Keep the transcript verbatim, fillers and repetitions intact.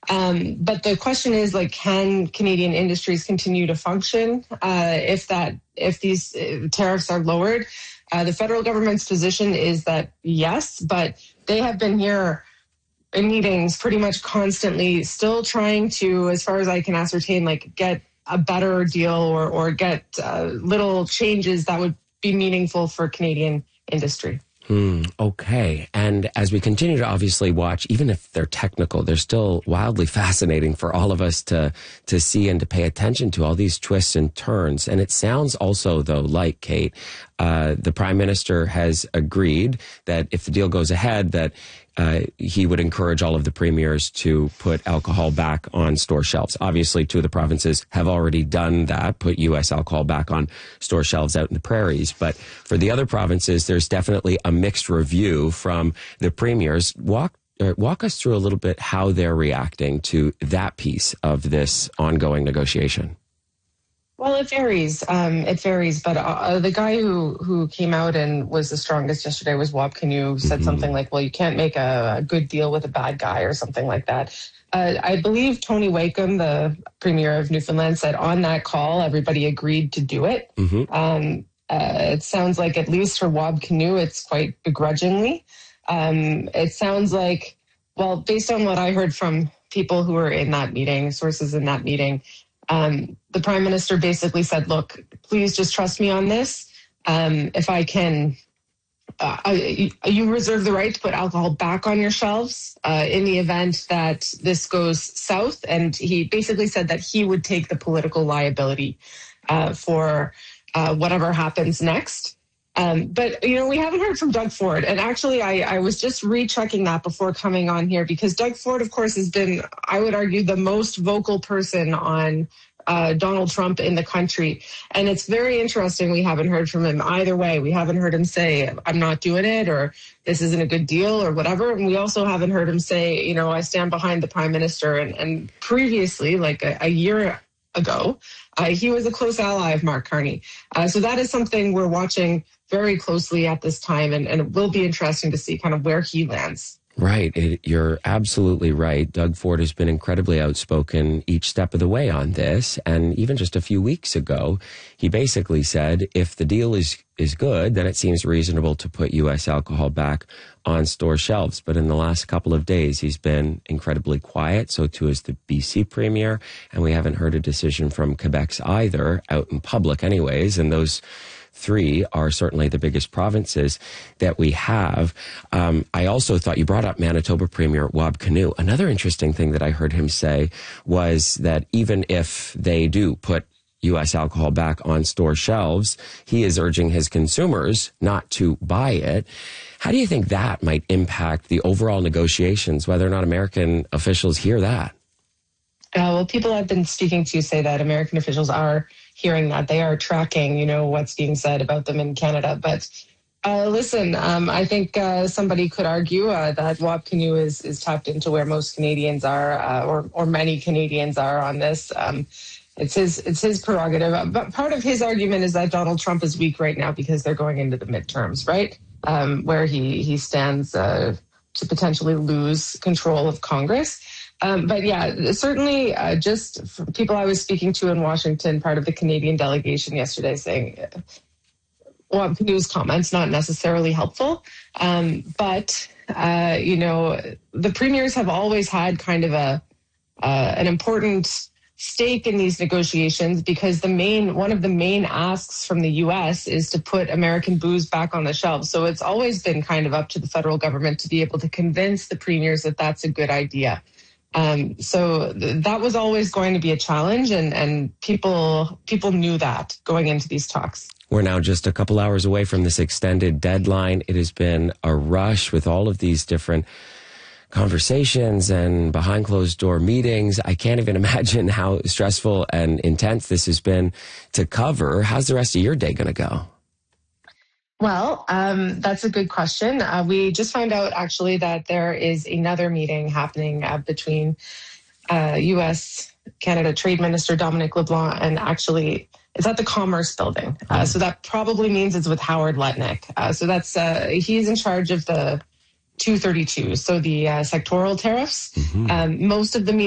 Um, but the question is, like, can Canadian industries continue to function uh, if that if these uh, tariffs are lowered? Uh, the federal government's position is that yes, but they have been here in meetings pretty much constantly, still trying to, as far as I can ascertain, like get a better deal or or get uh, little changes that would be meaningful for Canadian industry. Hmm, okay. And as we continue to obviously watch, even if they're technical, they're still wildly fascinating for all of us to to see and to pay attention to all these twists and turns. And it sounds also, though, like, Kate, uh, the Prime Minister has agreed that if the deal goes ahead, that uh, he would encourage all of the premiers to put alcohol back on store shelves. Obviously, two of the provinces have already done that, put U S alcohol back on store shelves out in the prairies. But for the other provinces, there's definitely a mixed review from the premiers. Walk uh, walk us through a little bit how they're reacting to that piece of this ongoing negotiation. Well, it varies. Um, it varies. But uh, the guy who, who came out and was the strongest yesterday was Wab Kinew, who said mm-hmm. something like, well, you can't make a, a good deal with a bad guy or something like that. Uh, I believe Tony Wakeham, the Premier of Newfoundland, said on that call, everybody agreed to do it. Mm-hmm. Um, uh, it sounds like, at least for Wab Kinew, it's quite begrudgingly. Um, it sounds like, well, based on what I heard from people who were in that meeting, sources in that meeting, Um, the Prime Minister basically said, look, please just trust me on this. Um, if I can, uh, I, you reserve the right to put alcohol back on your shelves uh, in the event that this goes south. And he basically said that he would take the political liability uh, for uh, whatever happens next. Um, but, you know, we haven't heard from Doug Ford. And actually, I, I was just rechecking that before coming on here, because Doug Ford, of course, has been, I would argue, the most vocal person on uh, Donald Trump in the country. And it's very interesting. We haven't heard from him either way. We haven't heard him say, I'm not doing it, or this isn't a good deal, or whatever. And we also haven't heard him say, you know, I stand behind the Prime Minister. And, and previously, like a, a year ago, uh, he was a close ally of Mark Carney. Uh, so that is something we're watching very closely at this time, and, and it will be interesting to see kind of where he lands. Right. It, you're absolutely right. Doug Ford has been incredibly outspoken each step of the way on this. And even just a few weeks ago, he basically said, if the deal is, is good, then it seems reasonable to put U S alcohol back on store shelves. But in the last couple of days, he's been incredibly quiet. So too is the B C Premier. And we haven't heard a decision from Quebec's either, out in public anyways. And those three are certainly the biggest provinces that we have. Um, I also thought you brought up Manitoba Premier Wab Kinew. Another interesting thing that I heard him say was that even if they do put U S alcohol back on store shelves, he is urging his consumers not to buy it. How do you think that might impact the overall negotiations, whether or not American officials hear that? Uh, well, people I've been speaking to say that American officials are hearing that. They are tracking, you know, what's being said about them in Canada. But uh, listen, um, I think uh, somebody could argue uh, that Wab Kinew is, is tapped into where most Canadians are, uh, or or many Canadians are on this. Um, it's his it's his prerogative. But part of his argument is that Donald Trump is weak right now because they're going into the midterms, right? Um, where he he stands uh, to potentially lose control of Congress. Um, but yeah, certainly uh, just from people I was speaking to in Washington, part of the Canadian delegation yesterday, saying, well, Kinew's comments not necessarily helpful. Um, but, uh, you know, the premiers have always had kind of a uh, an important stake in these negotiations, because the main one of the main asks from the U S is to put American booze back on the shelves. So it's always been kind of up to the federal government to be able to convince the premiers that that's a good idea. Um, so th- that was always going to be a challenge, and, and people people knew that going into these talks. We're now just a couple hours away from this extended deadline. It has been a rush with all of these different conversations and behind closed door meetings. I can't even imagine how stressful and intense this has been to cover. How's the rest of your day going to go? Well, um, that's a good question. Uh, we just found out, actually, that there is another meeting happening uh, between uh, U S Canada Trade Minister Dominic LeBlanc, and actually it's at the Commerce Building. Uh, so that probably means it's with Howard Lutnick. Uh, so that's uh, he's in charge of the two thirty-two, so the uh, sectoral tariffs. Mm-hmm. Um, most of the meetings